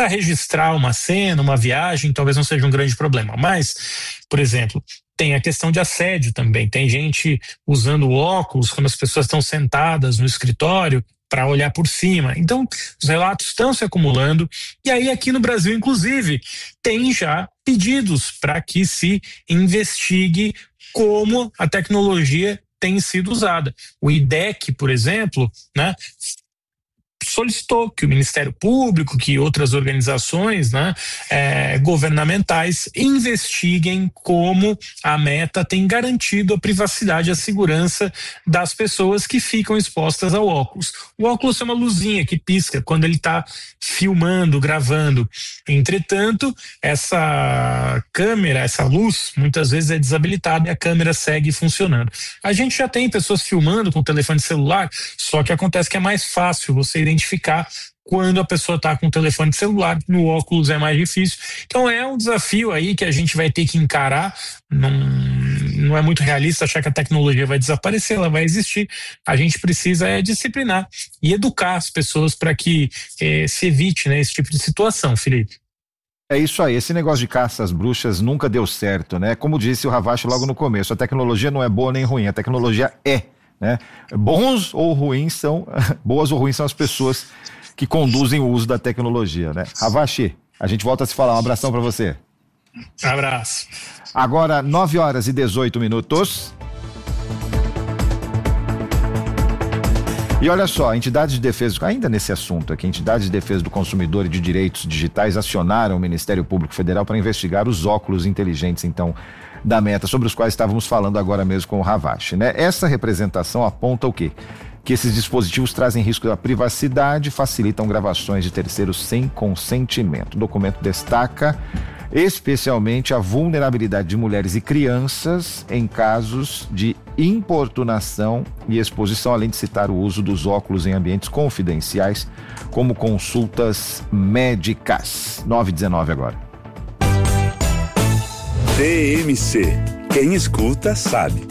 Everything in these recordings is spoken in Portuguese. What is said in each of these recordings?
para registrar uma cena, uma viagem, talvez não seja um grande problema. Mas, por exemplo, tem a questão de assédio também. Tem gente usando óculos quando as pessoas estão sentadas no escritório para olhar por cima. Então, os relatos estão se acumulando. E aí, aqui no Brasil, inclusive, tem já pedidos para que se investigue como a tecnologia tem sido usada. O IDEC, por exemplo, né, solicitou que o Ministério Público, que outras organizações, né, governamentais investiguem como a Meta tem garantido a privacidade e a segurança das pessoas que ficam expostas ao óculos. O óculos é uma luzinha que pisca quando ele está filmando, gravando. Entretanto, essa câmera, essa luz, muitas vezes é desabilitada e a câmera segue funcionando. A gente já tem pessoas filmando com o telefone celular, só que acontece que é mais fácil você identificar quando a pessoa está com o telefone celular, no óculos é mais difícil. Então é um desafio aí que a gente vai ter que encarar. Não é muito realista achar que a tecnologia vai desaparecer, ela vai existir. A gente precisa disciplinar e educar as pessoas para que se evite, né, esse tipo de situação, Felipe. É isso aí, esse negócio de caça às bruxas nunca deu certo, né? Como disse o Ravache logo no começo, a tecnologia não é boa nem ruim, a tecnologia né? Boas ou ruins são as pessoas que conduzem o uso da tecnologia, né? Ravache, a gente volta a se falar, um abração para você. Abraço. Agora 9h18. E olha só, entidades de defesa, ainda nesse assunto aqui, entidades de defesa do consumidor e de direitos digitais acionaram o Ministério Público Federal para investigar os óculos inteligentes, então, da Meta, sobre os quais estávamos falando agora mesmo com o Ravache, né? Essa representação aponta o quê? Que esses dispositivos trazem risco da privacidade, facilitam gravações de terceiros sem consentimento. O documento destaca especialmente a vulnerabilidade de mulheres e crianças em casos de importunação e exposição, além de citar o uso dos óculos em ambientes confidenciais, como consultas médicas. 9h19 agora. TMC. Quem escuta sabe.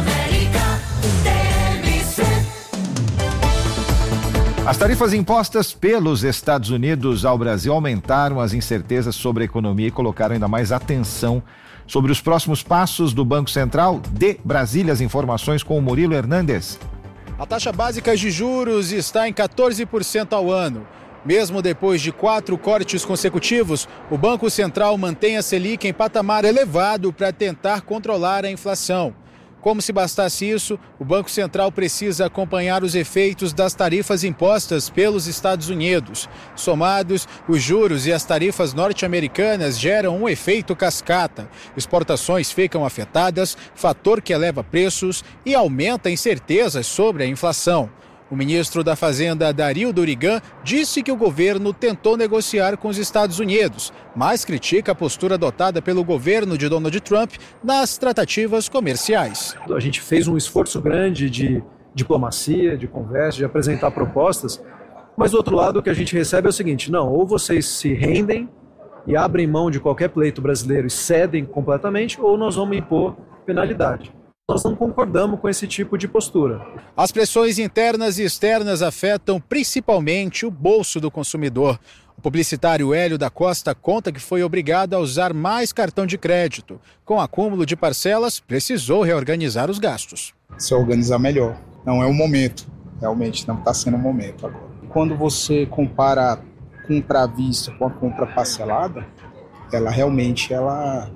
As tarifas impostas pelos Estados Unidos ao Brasil aumentaram as incertezas sobre a economia e colocaram ainda mais atenção sobre os próximos passos do Banco Central. De Brasília, as informações com o Murilo Hernandes. A taxa básica de juros está em 14% ao ano. Mesmo depois de 4 cortes consecutivos, o Banco Central mantém a Selic em patamar elevado para tentar controlar a inflação. Como se bastasse isso, o Banco Central precisa acompanhar os efeitos das tarifas impostas pelos Estados Unidos. Somados, os juros e as tarifas norte-americanas geram um efeito cascata. Exportações ficam afetadas, fator que eleva preços e aumenta incertezas sobre a inflação. O ministro da Fazenda, Dario Durigan, disse que o governo tentou negociar com os Estados Unidos, mas critica a postura adotada pelo governo de Donald Trump nas tratativas comerciais. A gente fez um esforço grande de diplomacia, de conversa, de apresentar propostas, mas do outro lado o que a gente recebe é o seguinte: não, ou vocês se rendem e abrem mão de qualquer pleito brasileiro e cedem completamente, ou nós vamos impor penalidade. Nós não concordamos com esse tipo de postura. As pressões internas e externas afetam principalmente o bolso do consumidor. O publicitário Hélio da Costa conta que foi obrigado a usar mais cartão de crédito. Com acúmulo de parcelas, precisou reorganizar os gastos. Se organizar melhor. Não é o momento. Realmente não está sendo o momento agora. Quando você compara compra à vista com a compra parcelada, ela realmente ela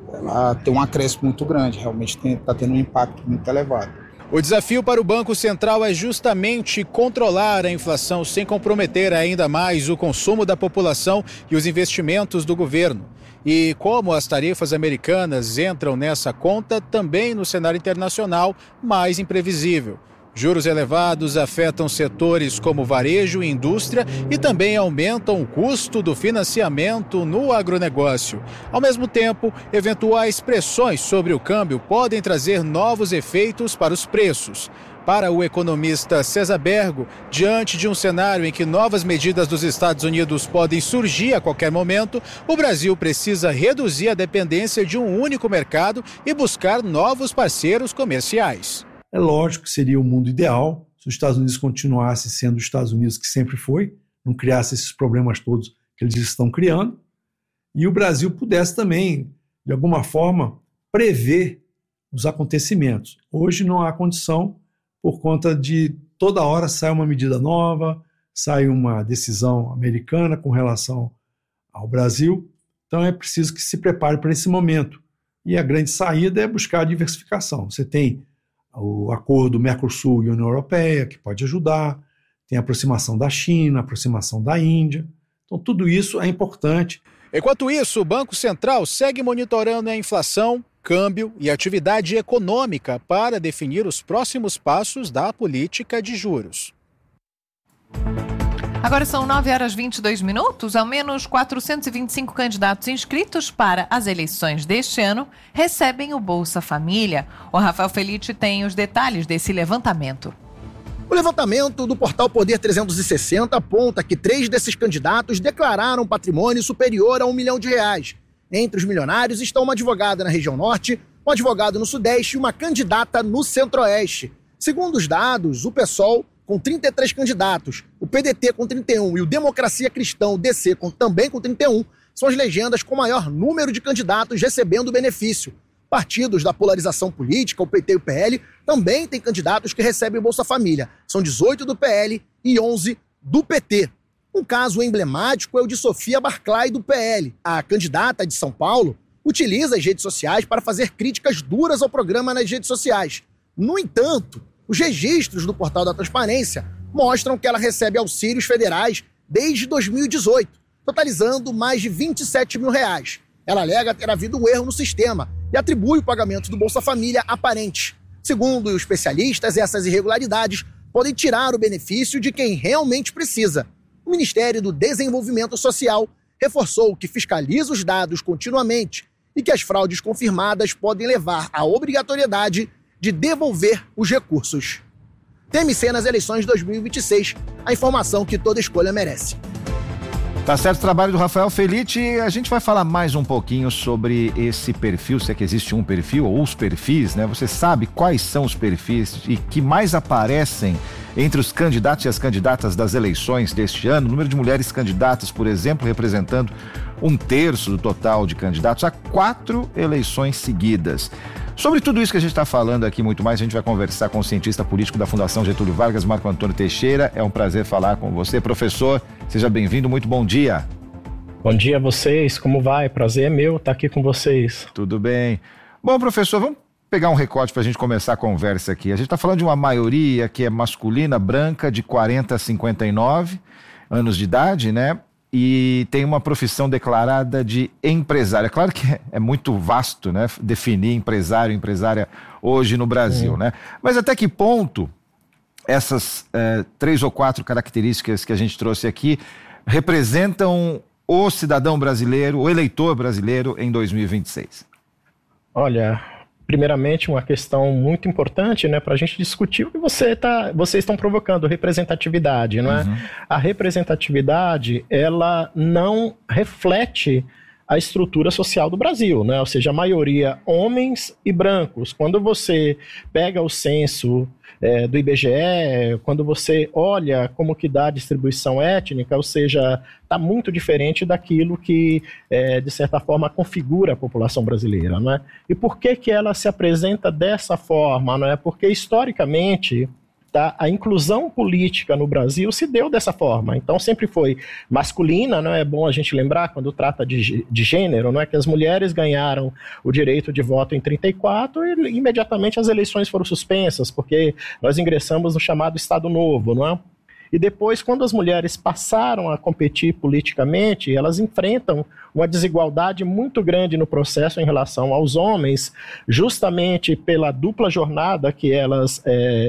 tem um acréscimo muito grande, realmente está tendo um impacto muito elevado. O desafio para o Banco Central é justamente controlar a inflação sem comprometer ainda mais o consumo da população e os investimentos do governo. E como as tarifas americanas entram nessa conta, também no cenário internacional mais imprevisível. Juros elevados afetam setores como varejo e indústria e também aumentam o custo do financiamento no agronegócio. Ao mesmo tempo, eventuais pressões sobre o câmbio podem trazer novos efeitos para os preços. Para o economista César Bergo, diante de um cenário em que novas medidas dos Estados Unidos podem surgir a qualquer momento, o Brasil precisa reduzir a dependência de um único mercado e buscar novos parceiros comerciais. É lógico que seria o mundo ideal se os Estados Unidos continuasse sendo os Estados Unidos que sempre foi, não criasse esses problemas todos que eles estão criando, e o Brasil pudesse também, de alguma forma, prever os acontecimentos. Hoje não há condição, por conta de toda hora sai uma medida nova, sai uma decisão americana com relação ao Brasil, então é preciso que se prepare para esse momento. E a grande saída é buscar a diversificação. Você tem o acordo Mercosul e União Europeia, que pode ajudar, tem a aproximação da China, a aproximação da Índia, então tudo isso é importante. Enquanto isso, o Banco Central segue monitorando a inflação, câmbio e atividade econômica para definir os próximos passos da política de juros. Agora são 9h22. Ao menos 425 candidatos inscritos para as eleições deste ano recebem o Bolsa Família. O Rafael Felitti tem os detalhes desse levantamento. O levantamento do portal Poder 360 aponta que 3 desses candidatos declararam patrimônio superior a R$1 milhão. Entre os milionários estão uma advogada na região norte, um advogado no sudeste e uma candidata no centro-oeste. Segundo os dados, o PSOL, com 33 candidatos, o PDT com 31 e o Democracia Cristã, o DC, também com 31, são as legendas com maior número de candidatos recebendo benefício. Partidos da polarização política, o PT e o PL, também têm candidatos que recebem Bolsa Família. São 18 do PL e 11 do PT. Um caso emblemático é o de Sofia Barclay, do PL. A candidata de São Paulo utiliza as redes sociais para fazer críticas duras ao programa nas redes sociais. No entanto, os registros do Portal da Transparência mostram que ela recebe auxílios federais desde 2018, totalizando mais de R$27 mil. Ela alega ter havido um erro no sistema e atribui o pagamento do Bolsa Família a parentes. Segundo os especialistas, essas irregularidades podem tirar o benefício de quem realmente precisa. O Ministério do Desenvolvimento Social reforçou que fiscaliza os dados continuamente e que as fraudes confirmadas podem levar à obrigatoriedade de devolver os recursos. TMC nas eleições de 2026, a informação que toda escolha merece. Tá certo o trabalho do Rafael Felitti. A gente vai falar mais um pouquinho sobre esse perfil, se é que existe um perfil ou os perfis, né? Você sabe quais são os perfis e que mais aparecem entre os candidatos e as candidatas das eleições deste ano? O número de mulheres candidatas, por exemplo, representando 1/3 do total de candidatos a 4 eleições seguidas. Sobre tudo isso que a gente está falando aqui, muito mais, a gente vai conversar com o cientista político da Fundação Getúlio Vargas, Marco Antônio Teixeira. É um prazer falar com você. Professor, seja bem-vindo, muito bom dia. Bom dia a vocês, como vai? Prazer é meu estar aqui com vocês. Tudo bem. Bom, professor, vamos pegar um recorte para a gente começar a conversa aqui. A gente está falando de uma maioria que é masculina, branca, de 40 a 59 anos de idade, né? E tem uma profissão declarada de empresária. Claro que é muito vasto, né, definir empresário, empresária hoje no Brasil, né? Mas até que ponto essas 3 ou 4 características que a gente trouxe aqui representam o cidadão brasileiro, o eleitor brasileiro em 2026? Olha, primeiramente uma questão muito importante, né, para a gente discutir o que vocês estão provocando, representatividade, não é? A representatividade, ela não reflete a estrutura social do Brasil, né? Ou seja, a maioria homens e brancos. Quando você pega o censo do IBGE, quando você olha como que dá a distribuição étnica, ou seja, está muito diferente daquilo que, de certa forma, configura a população brasileira, não é? E por que que ela se apresenta dessa forma, não é? Porque, historicamente, a inclusão política no Brasil se deu dessa forma. Então, sempre foi masculina, não é bom a gente lembrar, quando trata de gênero, não é, que as mulheres ganharam o direito de voto em 34 e imediatamente as eleições foram suspensas, porque nós ingressamos no chamado Estado Novo, não é? E depois, quando as mulheres passaram a competir politicamente, elas enfrentam uma desigualdade muito grande no processo em relação aos homens, justamente pela dupla jornada que elas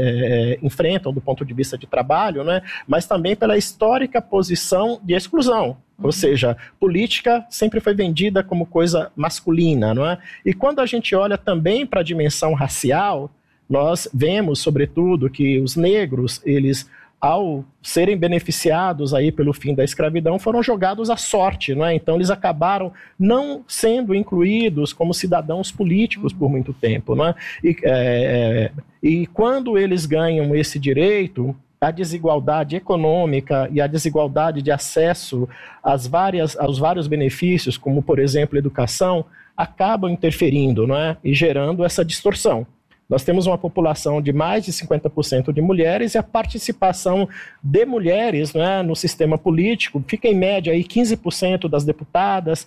enfrentam do ponto de vista de trabalho, né? Mas também pela histórica posição de exclusão. Ou seja, política sempre foi vendida como coisa masculina, não é? E quando a gente olha também para a dimensão racial, nós vemos, sobretudo, que os negros, eles, ao serem beneficiados aí pelo fim da escravidão, foram jogados à sorte, não é? Então eles acabaram não sendo incluídos como cidadãos políticos por muito tempo, não é? E quando eles ganham esse direito, a desigualdade econômica e a desigualdade de acesso aos vários benefícios, como, por exemplo, educação, acabam interferindo, não é? E gerando essa distorção. Nós temos uma população de mais de 50% de mulheres e a participação de mulheres, né, no sistema político fica em média aí 15% das deputadas,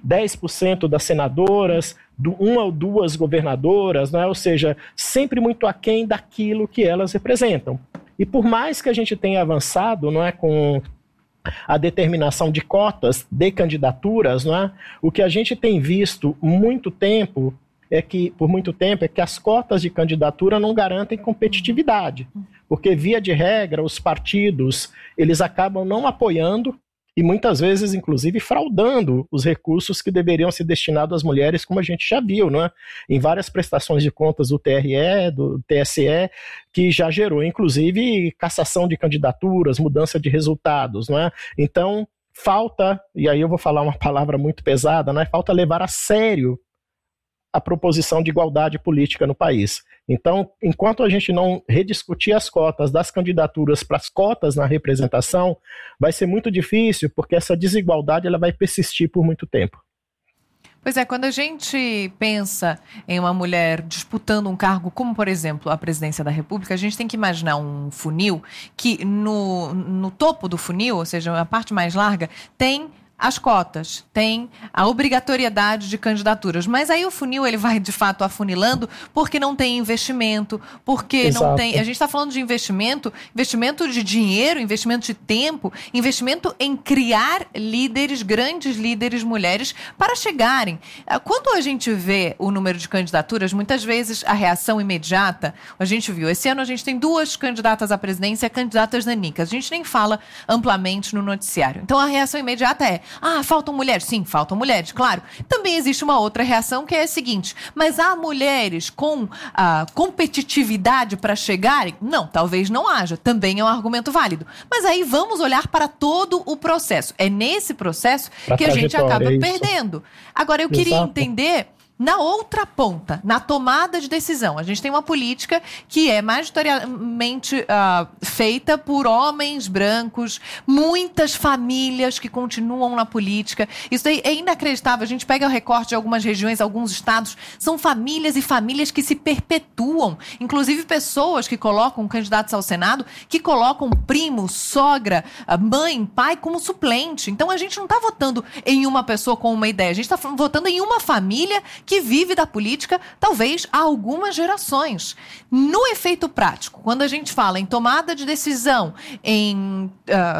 10% das senadoras, uma ou duas governadoras, né, ou seja, sempre muito aquém daquilo que elas representam. E por mais que a gente tenha avançado, não é, com a determinação de cotas de candidaturas, não é, o que a gente tem visto por muito tempo é que as cotas de candidatura não garantem competitividade, porque via de regra os partidos eles acabam não apoiando e muitas vezes, inclusive, fraudando os recursos que deveriam ser destinados às mulheres, como a gente já viu, não é? Em várias prestações de contas do TRE, do TSE, que já gerou, inclusive, cassação de candidaturas, mudança de resultados, não é? Então, falta, e aí eu vou falar uma palavra muito pesada, né? Falta levar a sério a proposição de igualdade política no país. Então, enquanto a gente não rediscutir as cotas das candidaturas para as cotas na representação, vai ser muito difícil, porque essa desigualdade ela vai persistir por muito tempo. Pois é, quando a gente pensa em uma mulher disputando um cargo como, por exemplo, a presidência da República, a gente tem que imaginar um funil que no topo do funil, ou seja, a parte mais larga, tem as cotas, tem a obrigatoriedade de candidaturas, mas aí o funil ele vai de fato afunilando porque não tem investimento, porque Exato. Não tem, a gente está falando de investimento de dinheiro, investimento de tempo, investimento em criar líderes, grandes líderes mulheres para chegarem. Quando a gente vê o número de candidaturas, muitas vezes a reação imediata, a gente viu, esse ano a gente tem 2 candidatas à presidência, candidatas nanicas, a gente nem fala amplamente no noticiário, então a reação imediata é: faltam mulheres? Sim, faltam mulheres, claro. Também existe uma outra reação que é a seguinte: mas há mulheres com competitividade para chegarem? Não, talvez não haja. Também é um argumento válido. Mas aí vamos olhar para todo o processo. É nesse processo que a gente acaba perdendo. Agora, eu queria entender na outra ponta, na tomada de decisão. A gente tem uma política que é majoritariamente feita por homens brancos, muitas famílias que continuam na política. Isso aí é inacreditável. A gente pega o recorte de algumas regiões, alguns estados, são famílias e famílias que se perpetuam. Inclusive pessoas que colocam candidatos ao Senado, que colocam primo, sogra, mãe, pai como suplente. Então a gente não está votando em uma pessoa com uma ideia, a gente está votando em uma família que vive da política, talvez, há algumas gerações. No efeito prático, quando a gente fala em tomada de decisão, em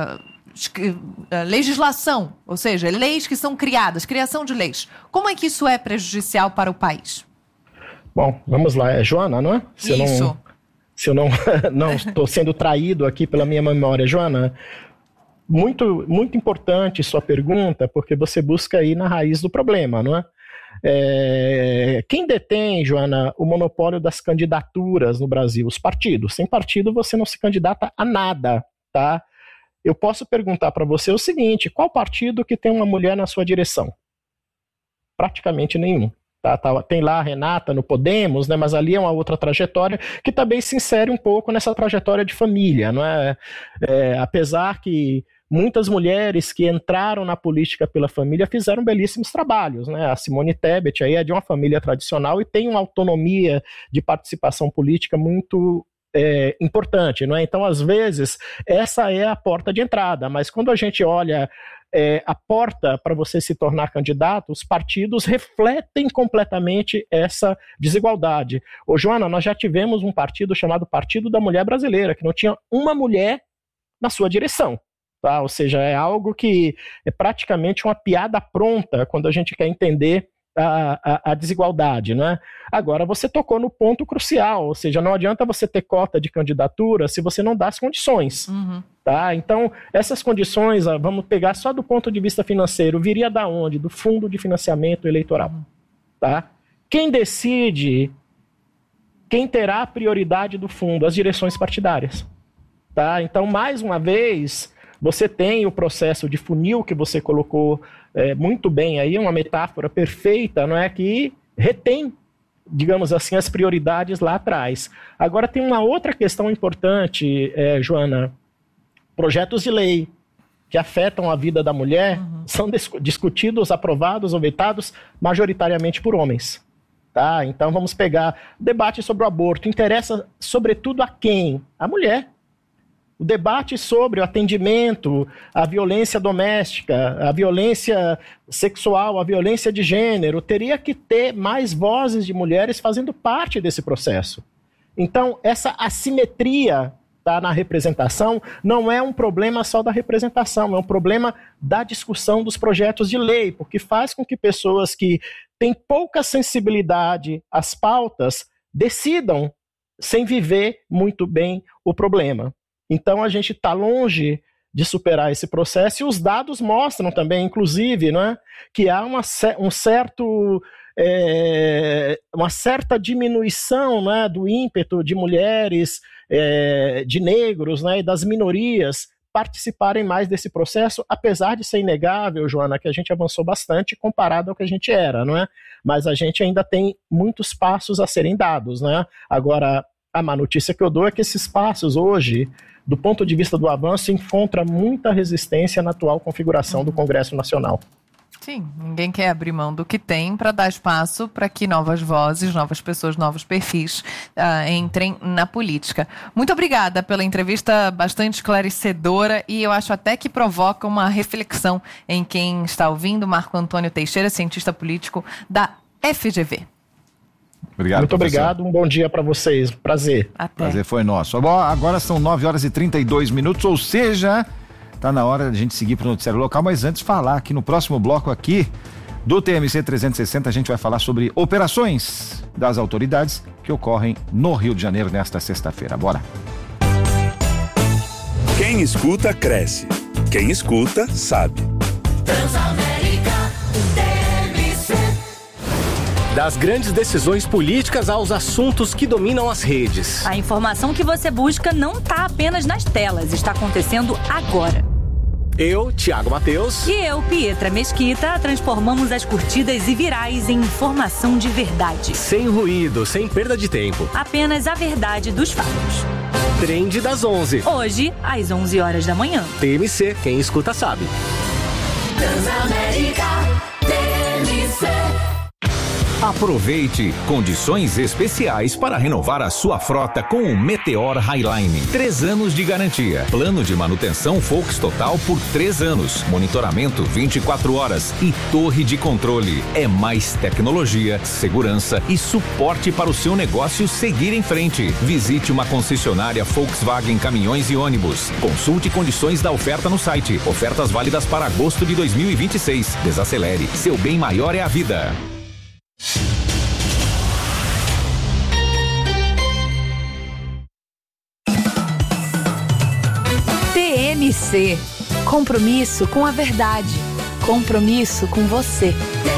legislação, ou seja, leis que são criadas, criação de leis, como é que isso é prejudicial para o país? Bom, vamos lá, é Joana, não é? Se eu não estou sendo traído aqui pela minha memória, Joana, muito, muito importante sua pergunta, porque você busca aí na raiz do problema, não é? Quem detém, Joana, o monopólio das candidaturas no Brasil? Os partidos. Sem partido você não se candidata a nada, tá? Eu posso perguntar para você o seguinte: qual partido que tem uma mulher na sua direção? Praticamente nenhum. Tá, tem lá a Renata no Podemos, né, mas ali é uma outra trajetória que também se insere um pouco nessa trajetória de família, não é? Apesar que muitas mulheres que entraram na política pela família fizeram belíssimos trabalhos, né? A Simone Tebet aí é de uma família tradicional e tem uma autonomia de participação política muito importante, não é? Então, às vezes, essa é a porta de entrada, mas quando a gente olha a porta para você se tornar candidato, os partidos refletem completamente essa desigualdade. Ô, Joana, nós já tivemos um partido chamado Partido da Mulher Brasileira, que não tinha uma mulher na sua direção. Tá? Ou seja, é algo que é praticamente uma piada pronta quando a gente quer entender a desigualdade, né? Agora, você tocou no ponto crucial, ou seja, não adianta você ter cota de candidatura se você não dá as condições. Uhum. Tá? Então, essas condições, vamos pegar só do ponto de vista financeiro, viria da onde? Do Fundo de Financiamento Eleitoral. Tá? Quem decide, quem terá a prioridade do fundo? As direções partidárias. Tá? Então, mais uma vez, você tem o processo de funil que você colocou muito bem aí, uma metáfora perfeita, não é? Que retém digamos assim, as prioridades lá atrás. Agora tem uma outra questão importante, Joana. Projetos de lei que afetam a vida da mulher são discutidos, aprovados ou vetados majoritariamente por homens. Tá? Então vamos pegar o debate sobre o aborto. Interessa sobretudo a quem? A mulher. O debate sobre o atendimento, a violência doméstica, a violência sexual, a violência de gênero, teria que ter mais vozes de mulheres fazendo parte desse processo. Então, essa assimetria na representação não é um problema só da representação, é um problema da discussão dos projetos de lei, porque faz com que pessoas que têm pouca sensibilidade às pautas decidam sem viver muito bem o problema. Então a gente está longe de superar esse processo, e os dados mostram também, inclusive, que há uma certa diminuição do ímpeto de mulheres, de negros, e das minorias participarem mais desse processo, apesar de ser inegável, Joana, que a gente avançou bastante comparado ao que a gente era, mas a gente ainda tem muitos passos a serem dados. Agora, a má notícia que eu dou é que esses passos hoje, do ponto de vista do avanço, encontra muita resistência na atual configuração do Congresso Nacional. Sim, ninguém quer abrir mão do que tem para dar espaço para que novas vozes, novas pessoas, novos perfis entrem na política. Muito obrigada pela entrevista bastante esclarecedora, e eu acho até que provoca uma reflexão em quem está ouvindo. Marco Antônio Teixeira, cientista político da FGV. Obrigado, muito professor. Obrigado, um bom dia para vocês, prazer. Até. Prazer foi nosso. Bom, agora são 9h32, ou seja, tá na hora de a gente seguir para o noticiário local, mas antes falar aqui no próximo bloco aqui do TMC 360, a gente vai falar sobre operações das autoridades que ocorrem no Rio de Janeiro nesta sexta-feira. Bora! Quem escuta, cresce. Quem escuta, sabe. Das grandes decisões políticas aos assuntos que dominam as redes. A informação que você busca não está apenas nas telas, está acontecendo agora. Eu, Thiago Mateus. E eu, Pietra Mesquita, transformamos as curtidas e virais em informação de verdade. Sem ruído, sem perda de tempo. Apenas a verdade dos fatos. Trend das 11. Hoje, às 11 horas da manhã. TMC, quem escuta sabe. Transamérica, TMC. Aproveite condições especiais para renovar a sua frota com o Meteor Highline. 3 anos de garantia. Plano de manutenção Volks Total por 3 anos. Monitoramento 24 horas e torre de controle. É mais tecnologia, segurança e suporte para o seu negócio seguir em frente. Visite uma concessionária Volkswagen Caminhões e Ônibus. Consulte condições da oferta no site. Ofertas válidas para agosto de 2026. Desacelere. Seu bem maior é a vida. TMC. Compromisso com a verdade. Compromisso com você.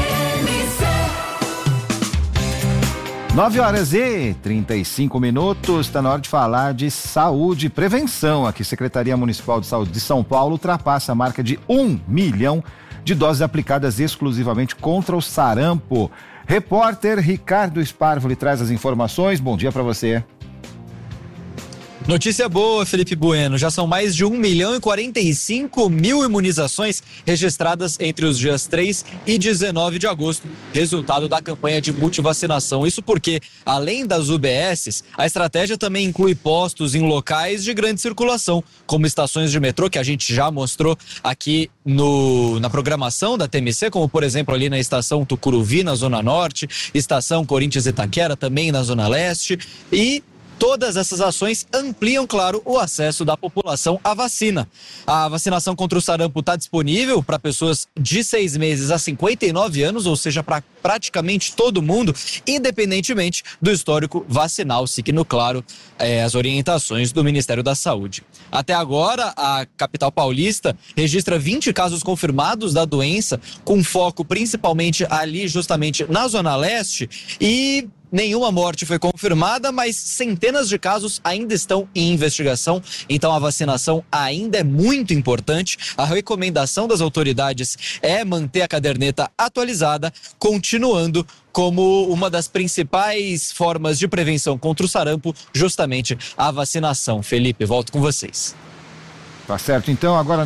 9h35, está na hora de falar de saúde e prevenção. Aqui, Secretaria Municipal de Saúde de São Paulo ultrapassa a marca de 1 milhão de doses aplicadas exclusivamente contra o sarampo. Repórter Ricardo Sparvoli traz as informações. Bom dia para você. Notícia boa, Felipe Bueno. Já são mais de 1.045.000 imunizações registradas entre os dias 3 e 19 de agosto, resultado da campanha de multivacinação. Isso porque, além das UBSs, a estratégia também inclui postos em locais de grande circulação, como estações de metrô, que a gente já mostrou aqui na programação da TMC, como, por exemplo, ali na estação Tucuruvi, na Zona Norte, estação Corinthians Itaquera, também na Zona Leste, e todas essas ações ampliam, claro, o acesso da população à vacina. A vacinação contra o sarampo está disponível para pessoas de 6 meses a 59 anos, ou seja, para praticamente todo mundo, independentemente do histórico vacinal, seguindo, claro, as orientações do Ministério da Saúde. Até agora, a capital paulista registra 20 casos confirmados da doença, com foco principalmente ali, justamente na Zona Leste, e nenhuma morte foi confirmada, mas centenas de casos ainda estão em investigação. Então a vacinação ainda é muito importante. A recomendação das autoridades é manter a caderneta atualizada, continuando como uma das principais formas de prevenção contra o sarampo, justamente a vacinação. Felipe, volto com vocês. Tá certo, então, agora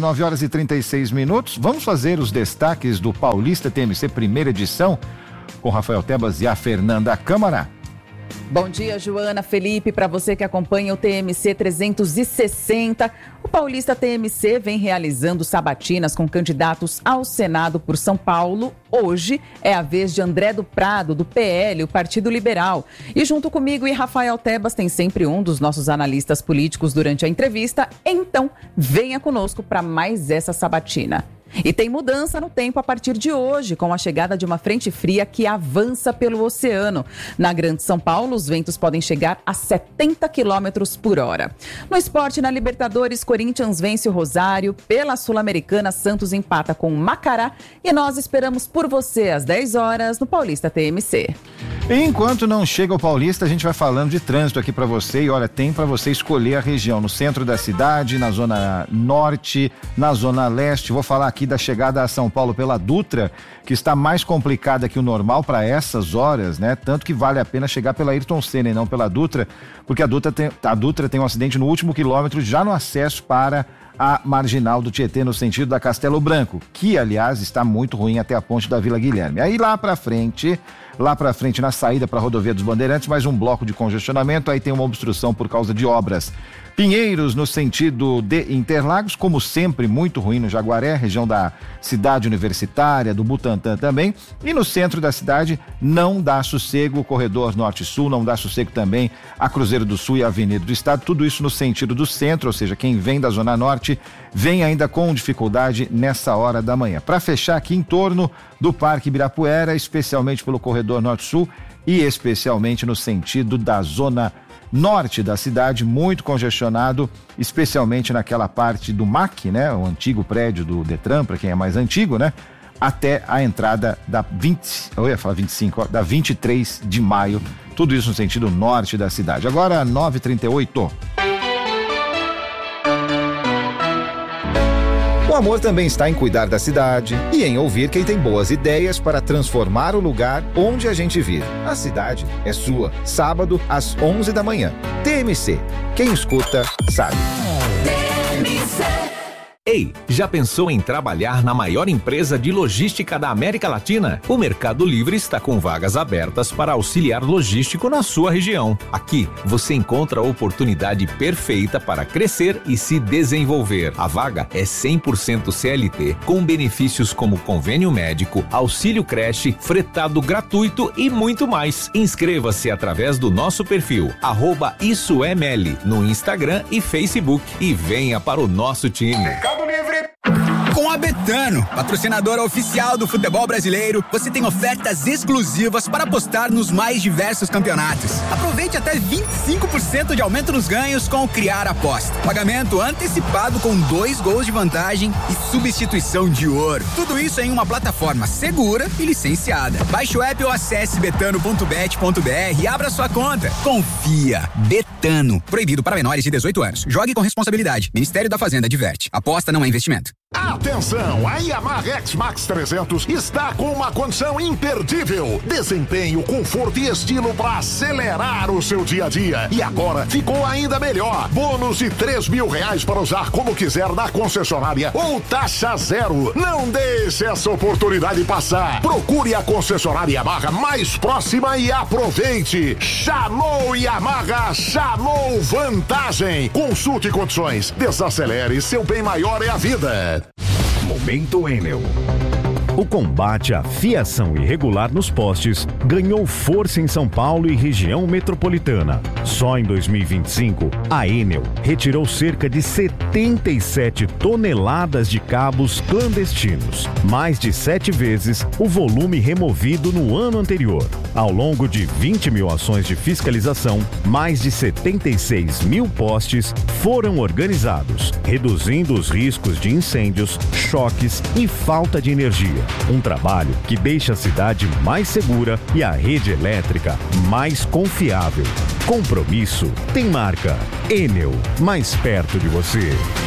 9h36. Vamos fazer os destaques do Paulista TMC primeira edição com Rafael Tebas e a Fernanda Câmara. Bom dia, Joana, Felipe, para você que acompanha o TMC 360. O Paulista TMC vem realizando sabatinas com candidatos ao Senado por São Paulo. Hoje é a vez de André do Prado, do PL, o Partido Liberal. E junto comigo e Rafael Tebas tem sempre um dos nossos analistas políticos durante a entrevista. Então, venha conosco para mais essa sabatina. E tem mudança no tempo a partir de hoje, com a chegada de uma frente fria que avança pelo oceano. Na Grande São Paulo, os ventos podem chegar a 70 km por hora. No esporte, na Libertadores, Corinthians vence o Rosário. Pela Sul-Americana, Santos empata com o Macará. E nós esperamos por você às 10 horas no Paulista TMC. Enquanto não chega o Paulista, a gente vai falando de trânsito aqui para você. E olha, tem para você escolher a região no centro da cidade, na zona norte, na zona leste. Vou falar aqui da chegada a São Paulo pela Dutra, que está mais complicada que o normal para essas horas, né? Tanto que vale a pena chegar pela Ayrton Senna e não pela Dutra, porque a Dutra tem um acidente no último quilômetro, já no acesso para a marginal do Tietê, no sentido da Castelo Branco, que, aliás, está muito ruim até a ponte da Vila Guilherme. Aí lá para frente, na saída para a rodovia dos Bandeirantes, mais um bloco de congestionamento, aí tem uma obstrução por causa de obras. Pinheiros, no sentido de Interlagos, como sempre, muito ruim no Jaguaré, região da cidade universitária, do Butantã também. E no centro da cidade não dá sossego, o corredor norte-sul, não dá sossego também a Cruzeiro do Sul e a Avenida do Estado. Tudo isso no sentido do centro, ou seja, quem vem da Zona Norte vem ainda com dificuldade nessa hora da manhã. Para fechar aqui em torno do Parque Ibirapuera, especialmente pelo corredor norte-sul e especialmente no sentido da Zona Norte da cidade, muito congestionado, especialmente naquela parte do MAC, né? O antigo prédio do Detran, para quem é mais antigo, né? Até a entrada da 23 de maio, tudo isso no sentido norte da cidade. Agora 9h38. O amor também está em cuidar da cidade e em ouvir quem tem boas ideias para transformar o lugar onde a gente vive. A cidade é sua. Sábado, às 11 da manhã. TMC. Quem escuta, sabe. Ei, já pensou em trabalhar na maior empresa de logística da América Latina? O Mercado Livre está com vagas abertas para auxiliar logístico na sua região. Aqui, você encontra a oportunidade perfeita para crescer e se desenvolver. A vaga é 100% CLT, com benefícios como convênio médico, auxílio creche, fretado gratuito e muito mais. Inscreva-se através do nosso perfil, @IssoEML, no Instagram e Facebook e venha para o nosso time. Livre. Com a Betano, patrocinadora oficial do futebol brasileiro, você tem ofertas exclusivas para apostar nos mais diversos campeonatos. Aproveite até 25% de aumento nos ganhos com o Criar Aposta. Pagamento antecipado com 2 gols de vantagem e substituição de ouro. Tudo isso em uma plataforma segura e licenciada. Baixe o app ou acesse betano.bet.br e abra sua conta. Confia. Betano. Proibido para menores de 18 anos. Jogue com responsabilidade. Ministério da Fazenda adverte. Aposta não é investimento. Atenção, a Yamaha X-Max 300 está com uma condição imperdível. Desempenho, conforto e estilo para acelerar o seu dia a dia. E agora ficou ainda melhor. Bônus de R$3.000 para usar como quiser na concessionária ou taxa zero. Não deixe essa oportunidade passar. Procure a concessionária Yamaha mais próxima e aproveite. Chamou Yamaha, chamou vantagem. Consulte condições. Desacelere, seu bem maior é a vida. Momento Enel. O combate à fiação irregular nos postes ganhou força em São Paulo e região metropolitana. Só em 2025, a Enel retirou cerca de 77 toneladas de cabos clandestinos, mais de 7 vezes o volume removido no ano anterior. Ao longo de 20 mil ações de fiscalização, mais de 76 mil postes foram organizados, reduzindo os riscos de incêndios, choques e falta de energia. Um trabalho que deixa a cidade mais segura e a rede elétrica mais confiável. Compromisso tem marca. Enel, mais perto de você.